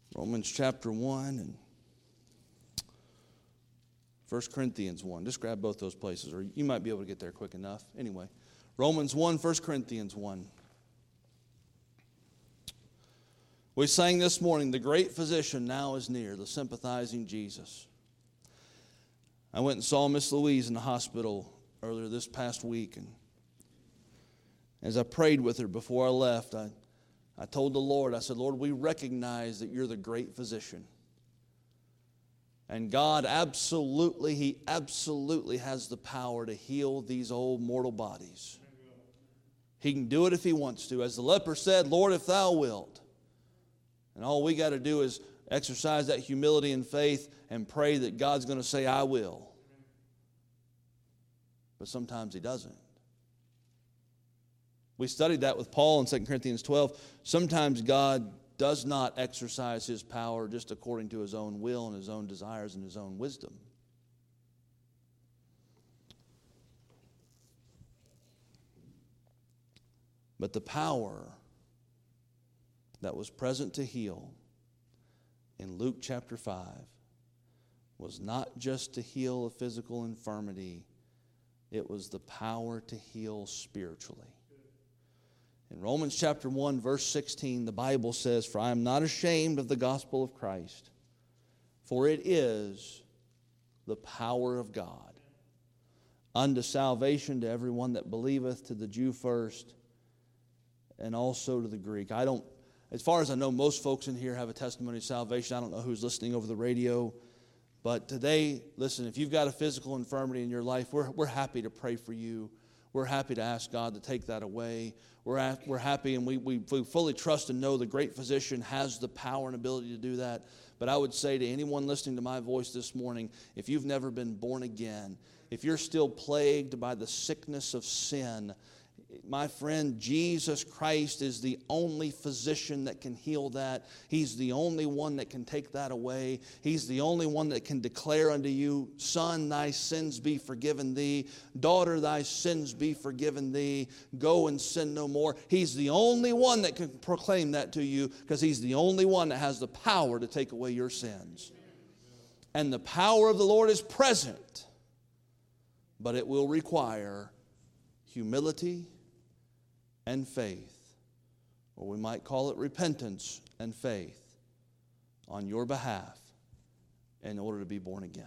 Romans chapter 1 and 1 Corinthians 1. Just grab both those places, or you might be able to get there quick enough. Anyway, Romans 1, 1 Corinthians 1. We sang this morning, the great physician now is near, the sympathizing Jesus. I went and saw Miss Louise in the hospital earlier this past week, and as I prayed with her before I left, I told the Lord, I said, Lord, we recognize that you're the great physician. And God He absolutely has the power to heal these old mortal bodies. He can do it if He wants to. As the leper said, Lord, if thou wilt. And all we got to do is exercise that humility and faith and pray that God's going to say, I will. But sometimes He doesn't. We studied that with Paul in 2 Corinthians 12. Sometimes God does not exercise His power just according to His own will and His own desires and His own wisdom. But the power that was present to heal in Luke chapter 5 was not just to heal a physical infirmity, it was the power to heal spiritually. In Romans chapter 1, verse 16, the Bible says, For I am not ashamed of the gospel of Christ, for it is the power of God unto salvation to everyone that believeth, to the Jew first, and also to the Greek. As far as I know, most folks in here have a testimony of salvation. I don't know who's listening over the radio. But today, listen, if you've got a physical infirmity in your life, we're happy to pray for you. We're happy to ask God to take that away. We're happy, and we fully trust and know the great physician has the power and ability to do that. But I would say to anyone listening to my voice this morning, if you've never been born again, if you're still plagued by the sickness of sin, my friend, Jesus Christ is the only physician that can heal that. He's the only one that can take that away. He's the only one that can declare unto you, Son, thy sins be forgiven thee. Daughter, thy sins be forgiven thee. Go and sin no more. He's the only one that can proclaim that to you, because He's the only one that has the power to take away your sins. And the power of the Lord is present, but it will require humility and faith, or we might call it repentance and faith on your behalf in order to be born again.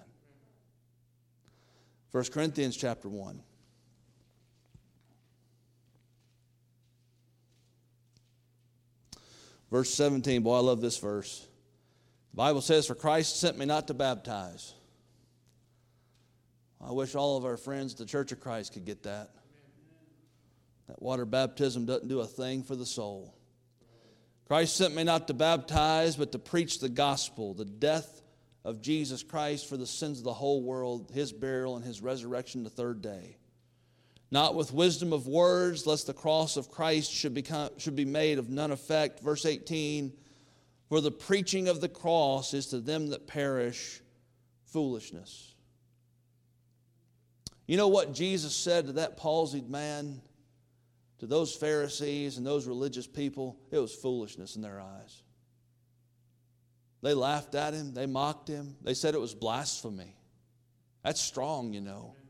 1 Corinthians chapter 1. Verse 17, boy, I love this verse. The Bible says, For Christ sent me not to baptize. I wish all of our friends at the Church of Christ could get that. That water baptism doesn't do a thing for the soul. Christ sent me not to baptize, but to preach the gospel, the death of Jesus Christ for the sins of the whole world, His burial and His resurrection the third day. Not with wisdom of words, lest the cross of Christ should be made of none effect. Verse 18, For the preaching of the cross is to them that perish foolishness. You know what Jesus said to that palsied man? To those Pharisees and those religious people, it was foolishness in their eyes. They laughed at Him. They mocked Him. They said it was blasphemy. That's strong, you know.